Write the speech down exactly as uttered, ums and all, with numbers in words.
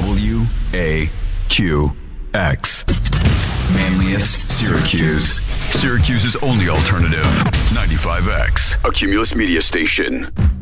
W A Q X. Manlius, Syracuse. Syracuse's only alternative. ninety-five X, a Cumulus media station.